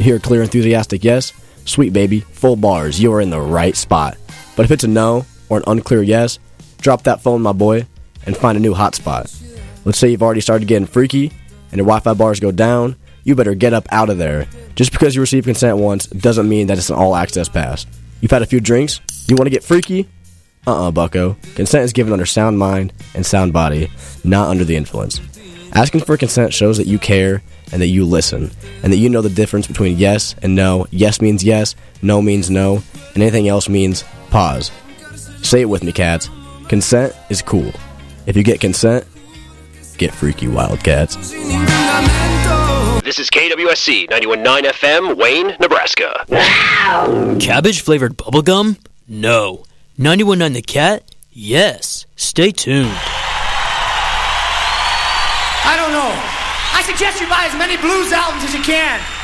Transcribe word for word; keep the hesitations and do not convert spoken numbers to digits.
hear a clear, enthusiastic yes? Sweet baby, full bars, you are in the right spot. But if it's a no or an unclear yes, drop that phone, my boy, and find a new hotspot. Let's say you've already started getting freaky and your Wi-Fi bars go down, you better get up out of there. Just because you received consent once doesn't mean that it's an all-access pass. You've had a few drinks? You want to get freaky? Uh-uh, bucko. Consent is given under sound mind and sound body, not under the influence. Asking for consent shows that you care and that you listen, and that you know the difference between yes and no. Yes means yes, no means no, and anything else means pause. Say it with me, cats. Consent is cool. If you get consent, get freaky, wildcats. This is K W S C ninety-one point nine F M, Wayne, Nebraska. Wow. Cabbage-flavored bubblegum? No. ninety-one point nine The Cat? Yes. Stay tuned. I don't know. I suggest you buy as many blues albums as you can.